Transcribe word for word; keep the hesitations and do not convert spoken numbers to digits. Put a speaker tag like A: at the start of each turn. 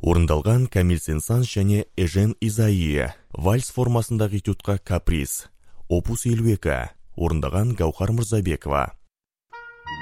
A: Орындалған Камиль Сен-Санс және Эжен Изаи. Вальс формасындағы этюдқа каприз. Опус елу екі. Орындаған Гаухар Мырзабекова.